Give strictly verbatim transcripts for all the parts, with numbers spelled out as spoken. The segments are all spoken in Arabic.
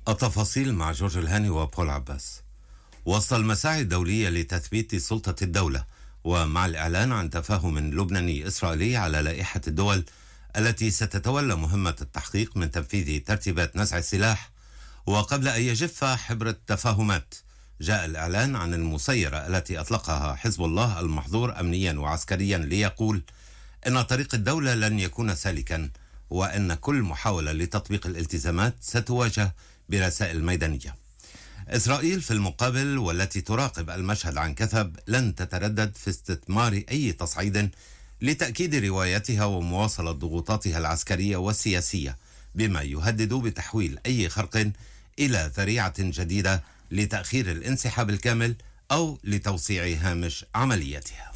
التفاصيل مع جورج الهاني وبول عباس. وسط المساعي الدولية لتثبيت سلطة الدولة، ومع الإعلان عن تفاهم لبناني إسرائيلي على لائحة الدول التي ستتولى مهمة التحقيق من تنفيذ ترتيبات نزع السلاح، وقبل أن يجف حبر التفاهمات، جاء الإعلان عن المسيرة التي أطلقها حزب الله المحظور أمنيا وعسكريا ليقول إن طريق الدولة لن يكون سالكا، وأن كل محاولة لتطبيق الالتزامات ستواجه برسائل ميدانية. إسرائيل في المقابل، والتي تراقب المشهد عن كثب، لن تتردد في استثمار أي تصعيد لتأكيد روايتها ومواصلة ضغوطاتها العسكرية والسياسية، بما يهدد بتحويل أي خرق إلى ذريعة جديدة لتأخير الانسحاب الكامل أو لتوسيع هامش عملياتها.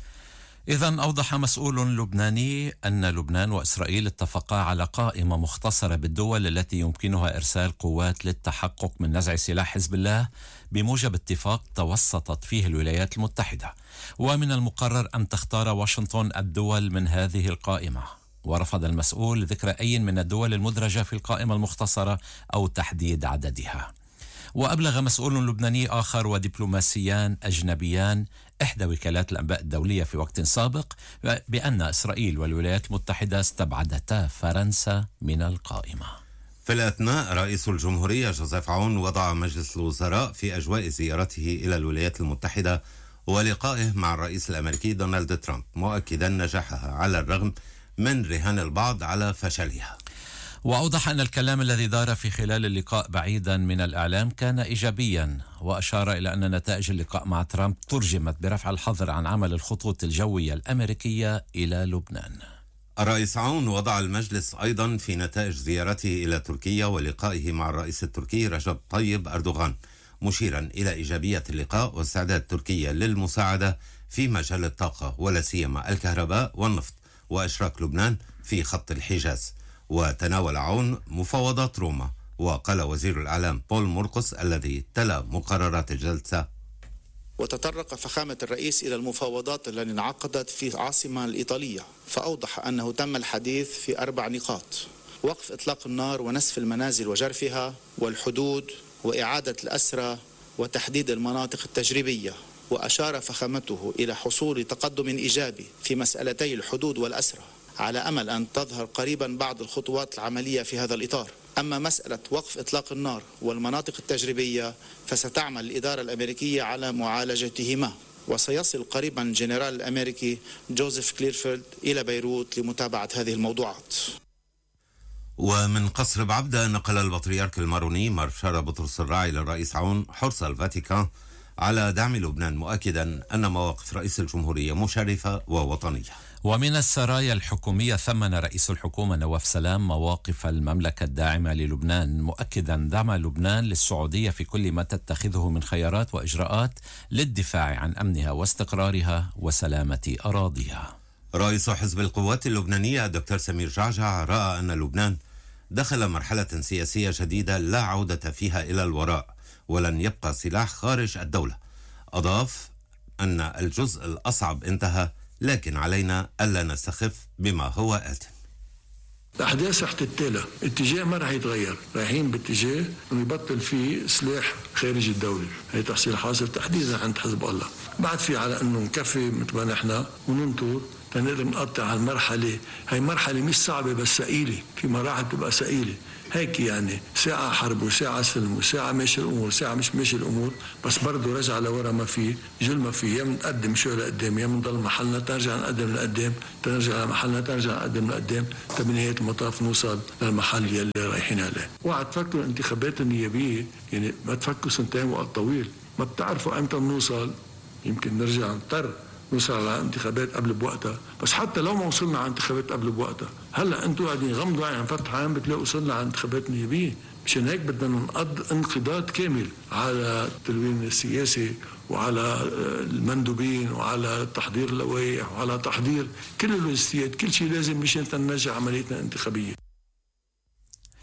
إذن أوضح مسؤول لبناني أن لبنان وإسرائيل اتفقا على قائمة مختصرة بالدول التي يمكنها إرسال قوات للتحقق من نزع سلاح حزب الله، بموجب اتفاق توسطت فيه الولايات المتحدة، ومن المقرر أن تختار واشنطن الدول من هذه القائمة. ورفض المسؤول ذكر أي من الدول المدرجة في القائمة المختصرة أو تحديد عددها. وأبلغ مسؤول لبناني آخر ودبلوماسيان أجنبيان إحدى وكالات الأنباء الدولية في وقت سابق بأن إسرائيل والولايات المتحدة استبعدتا فرنسا من القائمة. في الأثناء، رئيس الجمهورية جوزيف عون وضع مجلس الوزراء في أجواء زيارته إلى الولايات المتحدة ولقائه مع الرئيس الأمريكي دونالد ترامب، مؤكدا نجاحها على الرغم من رهان البعض على فشلها. وأوضح أن الكلام الذي دار في خلال اللقاء بعيدا من الإعلام كان إيجابيا، وأشار إلى أن نتائج اللقاء مع ترامب ترجمت برفع الحظر عن عمل الخطوط الجوية الأمريكية إلى لبنان. الرئيس عون وضع المجلس أيضا في نتائج زيارته إلى تركيا ولقائه مع الرئيس التركي رجب طيب أردوغان، مشيرا إلى إيجابية اللقاء واستعداد تركيا للمساعدة في مجال الطاقة ولا سيما الكهرباء والنفط، وإشراك لبنان في خط الحجاز. وتناول عون مفاوضات روما، وقال وزير الإعلام بول مرقس الذي تلا مقررات الجلسة: وتطرق فخامة الرئيس إلى المفاوضات التي انعقدت في العاصمة الإيطالية، فأوضح أنه تم الحديث في أربع نقاط: وقف إطلاق النار ونسف المنازل وجرفها، والحدود، وإعادة الأسرى، وتحديد المناطق التجريبية. وأشار فخامته إلى حصول تقدم إيجابي في مسألتي الحدود والأسرى، على أمل أن تظهر قريبا بعض الخطوات العملية في هذا الإطار. أما مسألة وقف إطلاق النار والمناطق التجريبية فستعمل الإدارة الأمريكية على معالجتهما، وسيصل قريبا الجنرال الأمريكي جوزيف كليرفيلد إلى بيروت لمتابعة هذه الموضوعات. ومن قصر بعبدة، نقل البطريرك الماروني مارشال بطرس الراعي للرئيس عون حرص الفاتيكان على دعم لبنان، مؤكدا أن مواقف رئيس الجمهورية مشرفة ووطنية. ومن السرايا الحكومية، ثمن رئيس الحكومة نواف سلام مواقف المملكة الداعمة للبنان، مؤكدا دعم لبنان للسعودية في كل ما تتخذه من خيارات وإجراءات للدفاع عن أمنها واستقرارها وسلامة أراضيها. رئيس حزب القوات اللبنانية الدكتور سمير جعجع رأى أن لبنان دخل مرحلة سياسية جديدة لا عودة فيها إلى الوراء، ولن يبقى سلاح خارج الدولة. أضاف أن الجزء الأصعب انتهى، لكن علينا ألا نستخف بما هو آت. الأحداث رح تتالى، اتجاه ما رح يتغير، رايحين باتجاه انه يبطل فيه سلاح خارج الدولة. هي تحصيل حاصل تحديدا عند حزب الله. بعد في على انه نكفي مثل ما نحن وننطر تنقدر نقطع على المرحلة. هي مرحلة مش صعبة بس ثقيلة، في مراحل بتبقى ثقيلة هيك، يعني ساعة حرب وساعة سلم وساعة ماشي الأمور وساعة مش ماشي الأمور، بس برضو رجع لورا ما فيه جل ما فيه، يا منقدم شوي لقدام يا منضل محلنا ترجع نقدم لقدام، ترجع لمحلنا ترجع نقدم لقدام، بنهاية المطاف نوصل للمحل يلي رايحين عليه. وقعد تفكروا الانتخابات النيابية، يعني ما تفكروا سنتين وقت طويل، ما بتعرفوا امتى بنوصل، يمكن نرجع نضطر نوصل على انتخابات قبل بوقتها، بس حتى لو ما وصلنا على انتخابات قبل بوقتها، هلا انتوا قاعدين غمضوا عين فتح عين بتلاقوا وصلنا على انتخابات نيابيه. مشان هيك بدنا نقض انقضاض كامل على التلوين السياسي وعلى المندوبين وعلى تحضير اللوائح وعلى تحضير كل اللوجستيات، كل شيء لازم مشان تنجح عمليتنا الانتخابيه.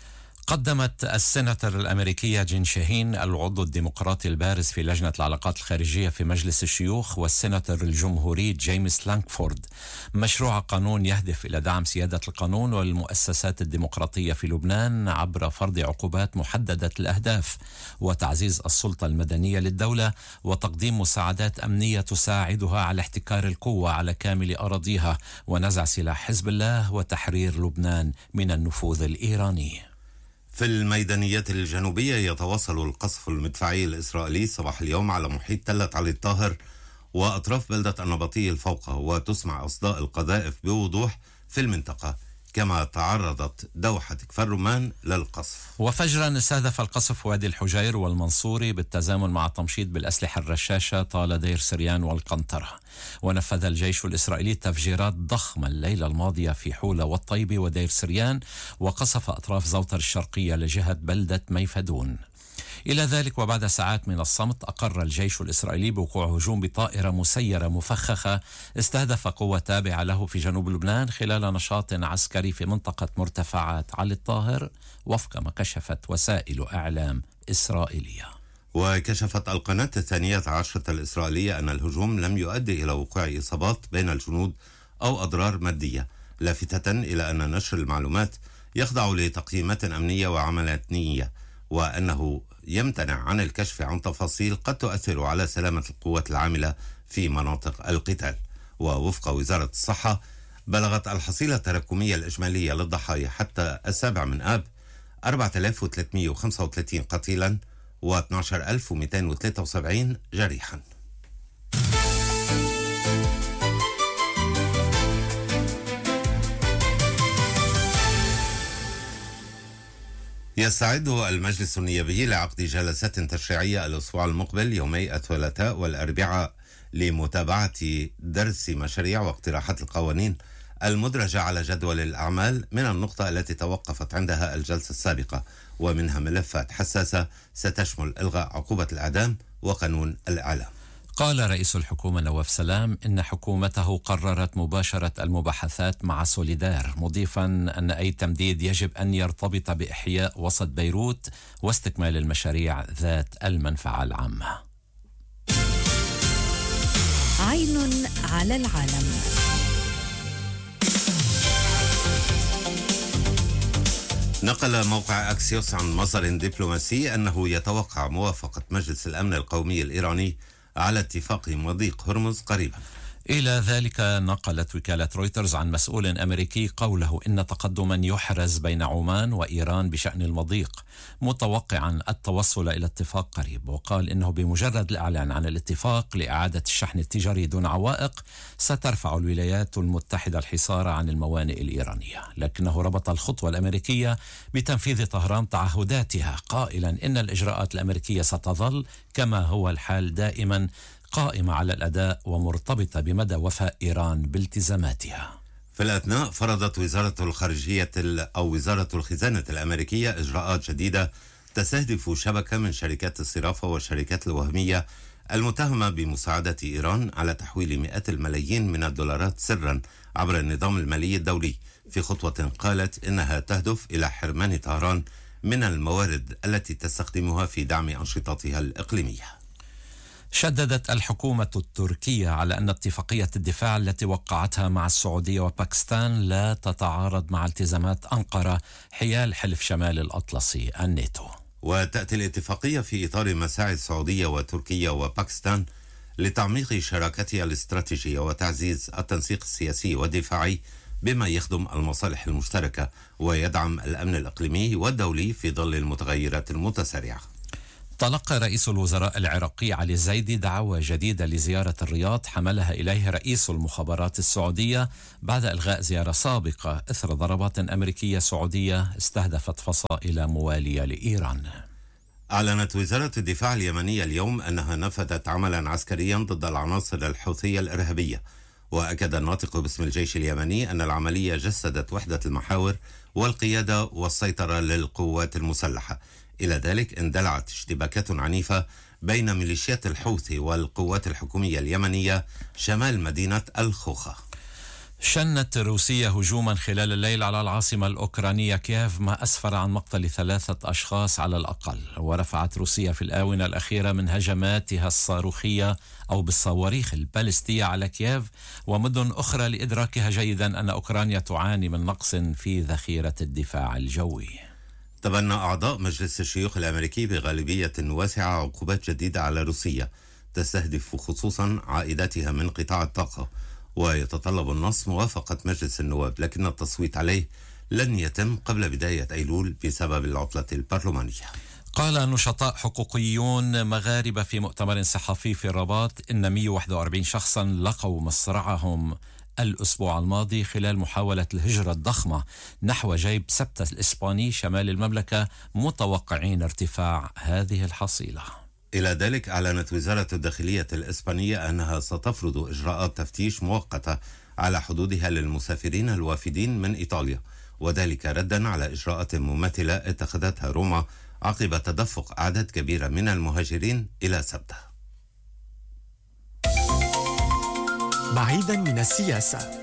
قدمت السيناتور الأمريكية جين شاهين العضو الديمقراطي البارز في لجنة العلاقات الخارجية في مجلس الشيوخ والسيناتور الجمهوري جيمس لانكفورد مشروع قانون يهدف إلى دعم سيادة القانون والمؤسسات الديمقراطية في لبنان عبر فرض عقوبات محددة الأهداف وتعزيز السلطة المدنية للدولة وتقديم مساعدات أمنية تساعدها على احتكار القوة على كامل أراضيها ونزع سلاح حزب الله وتحرير لبنان من النفوذ الإيراني. في الميدانيات الجنوبية يتواصل القصف المدفعي الإسرائيلي صباح اليوم على محيط تلة علي الطاهر وأطراف بلدة النبطي الفوقة، وتسمع أصداء القذائف بوضوح في المنطقة، كما تعرضت دوحة كفر رمان للقصف. وفجرا استهدف القصف وادي الحجير والمنصوري بالتزامن مع تمشيط بالأسلحة الرشاشة طال دير سريان والقنطرة. ونفذ الجيش الإسرائيلي تفجيرات ضخمة الليلة الماضية في حولة والطيبة ودير سريان، وقصف أطراف زوطر الشرقية لجهة بلدة ميفدون. إلى ذلك وبعد ساعات من الصمت أقر الجيش الإسرائيلي بوقوع هجوم بطائرة مسيرة مفخخة استهدف قوة تابعة له في جنوب لبنان خلال نشاط عسكري في منطقة مرتفعات علي الطاهر، وفق ما كشفت وسائل إعلام إسرائيلية. وكشفت القناة الثانية عشرة الإسرائيلية أن الهجوم لم يؤدي إلى وقوع إصابات بين الجنود أو أضرار مادية، لافتة إلى أن نشر المعلومات يخضع لتقييمات أمنية وعمليات نية، وأنه يمتنع عن الكشف عن تفاصيل قد تؤثر على سلامة القوات العاملة في مناطق القتال. ووفق وزارة الصحة بلغت الحصيلة التراكمية الإجمالية للضحايا حتى السابع من آب أربعة آلاف وثلاثمئة وخمسة وثلاثين قتيلا واثني عشر ألف ومئتين وثلاثة وسبعين جريحا. يستعد المجلس النيابي لعقد جلسات تشريعية الأسبوع المقبل يومي الثلاثاء والأربعاء لمتابعة درس مشاريع واقتراحات القوانين المدرجة على جدول الأعمال من النقطة التي توقفت عندها الجلسة السابقة، ومنها ملفات حساسة ستشمل إلغاء عقوبة الإعدام وقانون الإعلام. قال رئيس الحكومة نواف سلام إن حكومته قررت مباشرة المباحثات مع سوليدار، مضيفا أن أي تمديد يجب أن يرتبط بإحياء وسط بيروت واستكمال المشاريع ذات المنفعة العامة. عين على العالم. نقل موقع أكسيوس عن مصدر دبلوماسي أنه يتوقع موافقة مجلس الأمن القومي الإيراني على اتفاق مضيق هرمز قريبا. إلى ذلك نقلت وكالة رويترز عن مسؤول أمريكي قوله إن تقدما يحرز بين عمان وإيران بشأن المضيق، متوقعا التوصل إلى اتفاق قريب. وقال إنه بمجرد الإعلان عن الاتفاق لإعادة الشحن التجاري دون عوائق سترفع الولايات المتحدة الحصار عن الموانئ الإيرانية، لكنه ربط الخطوة الأمريكية بتنفيذ طهران تعهداتها، قائلا إن الإجراءات الأمريكية ستظل كما هو الحال دائما قائمة على الأداء ومرتبطة بمدى وفاء إيران بالتزاماتها. في الأثناء فرضت وزارة الخارجية أو وزارة الخزانة الأمريكية إجراءات جديدة تستهدف شبكة من شركات الصرافة والشركات الوهمية المتهمة بمساعدة إيران على تحويل مئات الملايين من الدولارات سرا عبر النظام المالي الدولي، في خطوة قالت إنها تهدف إلى حرمان طهران من الموارد التي تستخدمها في دعم أنشطتها الإقليمية. شددت الحكومة التركية على أن اتفاقية الدفاع التي وقعتها مع السعودية وباكستان لا تتعارض مع التزامات أنقرة حيال حلف شمال الأطلسي الناتو. وتأتي الاتفاقية في إطار مساعي السعودية وتركيا وباكستان لتعميق شراكتها الاستراتيجية وتعزيز التنسيق السياسي والدفاعي بما يخدم المصالح المشتركة ويدعم الأمن الإقليمي والدولي في ظل المتغيرات المتسارعة. تلقى رئيس الوزراء العراقي علي الزيدي دعوة جديدة لزيارة الرياض حملها إليه رئيس المخابرات السعودية بعد إلغاء زيارة سابقة إثر ضربات أمريكية سعودية استهدفت فصائل موالية لإيران. أعلنت وزارة الدفاع اليمنية اليوم أنها نفذت عملا عسكريا ضد العناصر الحوثية الإرهابية، وأكد الناطق باسم الجيش اليمني أن العملية جسدت وحدة المحاور والقيادة والسيطرة للقوات المسلحة. إلى ذلك اندلعت اشتباكات عنيفة بين ميليشيات الحوثي والقوات الحكومية اليمنية شمال مدينة الخوخة. شنت روسيا هجوما خلال الليل على العاصمة الأوكرانية كييف، ما أسفر عن مقتل ثلاثة أشخاص على الأقل. ورفعت روسيا في الآونة الأخيرة من هجماتها الصاروخية أو بالصواريخ البالستية على كييف ومدن أخرى لإدراكها جيدا أن أوكرانيا تعاني من نقص في ذخيرة الدفاع الجوي. تبنى أعضاء مجلس الشيوخ الأمريكي بغالبية واسعة عقوبات جديدة على روسيا تستهدف خصوصا عائداتها من قطاع الطاقة، ويتطلب النص موافقة مجلس النواب، لكن التصويت عليه لن يتم قبل بداية أيلول بسبب العطلة البرلمانية. قال نشطاء حقوقيون مغاربة في مؤتمر صحفي في الرباط إن مئة وواحد وأربعين شخصا لقوا مصرعهم الأسبوع الماضي خلال محاولة الهجرة الضخمة نحو جيب سبتة الإسباني شمال المملكة، متوقعين ارتفاع هذه الحصيلة. إلى ذلك أعلنت وزارة الداخلية الإسبانية أنها ستفرض إجراءات تفتيش مؤقتة على حدودها للمسافرين الوافدين من إيطاليا، وذلك ردا على إجراءات مماثلة اتخذتها روما عقب تدفق أعداد كبيرة من المهاجرين إلى سبتة. بعيدا من السياسة،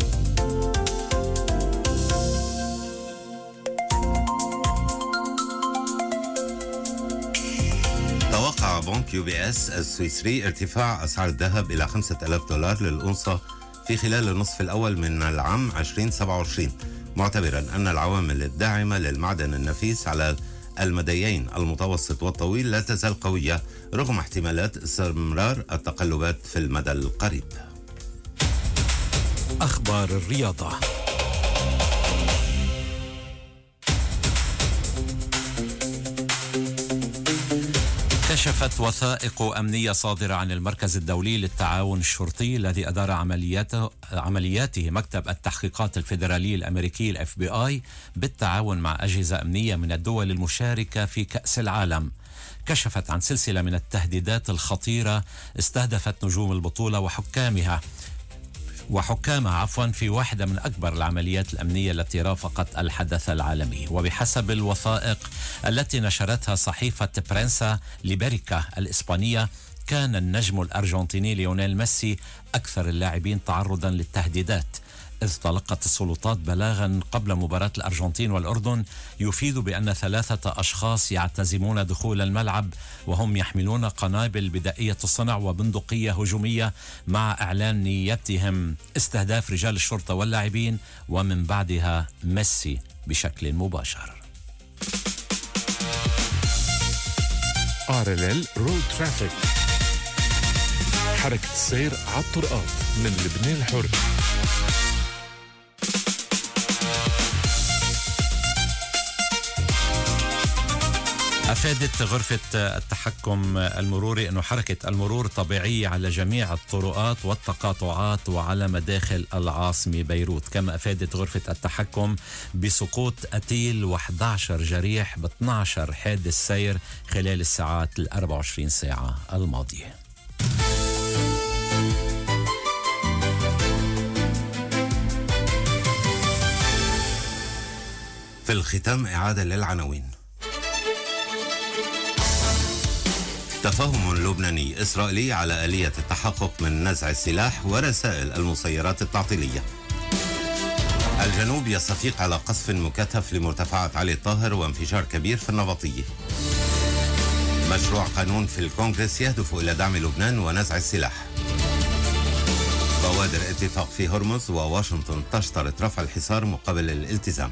توقع بنك يو بي اس السويسري ارتفاع أسعار الذهب إلى خمسة آلاف دولار للأونصة في خلال النصف الأول من العام ألفين وسبعة وعشرين، معتبرا أن العوامل الداعمة للمعدن النفيس على المديين المتوسط والطويل لا تزال قوية رغم احتمالات استمرار التقلبات في المدى القريب. أخبار الرياضة. كشفت وثائق أمنية صادرة عن المركز الدولي للتعاون الشرطي الذي أدار عملياته, عملياته مكتب التحقيقات الفيدرالي الأمريكي الاف بي آي بالتعاون مع أجهزة أمنية من الدول المشاركة في كأس العالم. كشفت عن سلسلة من التهديدات الخطيرة استهدفت نجوم البطولة وحكامها وحكامها عفوا في واحدة من أكبر العمليات الأمنية التي رافقت الحدث العالمي. وبحسب الوثائق التي نشرتها صحيفة برينسا ليبريكا الإسبانية، كان النجم الأرجنتيني ليونيل ميسي أكثر اللاعبين تعرضا للتهديدات، إذ تلقت السلطات بلاغا قبل مباراة الأرجنتين والأردن يفيد بأن ثلاثة أشخاص يعتزمون دخول الملعب وهم يحملون قنابل بدائية الصنع وبندقية هجومية، مع إعلان نيتهم استهداف رجال الشرطة واللاعبين ومن بعدها ميسي بشكل مباشر. آر إل إل رود ترافيك، حركة السير على الطرقات من لبنان الحر. أفادت غرفة التحكم المروري أن حركة المرور طبيعية على جميع الطرقات والتقاطعات وعلى مداخل العاصمة بيروت. كما أفادت غرفة التحكم بسقوط قتيل وأحد عشر جريح ب اثني عشر حادث سير خلال الساعات الأربع وعشرين ساعة الماضية. في الختام إعادة للعناوين. تفاهم لبناني إسرائيلي على آلية التحقق من نزع السلاح ورسائل المسيرات التعطيلية. الجنوب يستفيق على قصف مكثف لمرتفعات علي الطاهر وانفجار كبير في النبطية. مشروع قانون في الكونغرس يهدف إلى دعم لبنان ونزع السلاح. بوادر اتفاق في هرمز وواشنطن تشترط رفع الحصار مقابل الالتزام.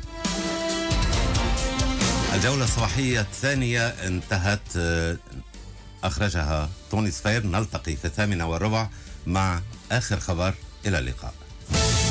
الجولة الصباحية الثانية انتهت، أخرجها توني سفير. نلتقي في الثامنة والربع مع آخر خبر. إلى اللقاء.